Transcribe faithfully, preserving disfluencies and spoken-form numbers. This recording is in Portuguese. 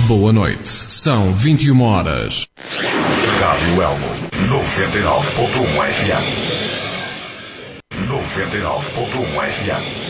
Boa noite. São vinte e uma horas. Rádio Elmo noventa e nove ponto um F M. noventa e nove ponto um F M.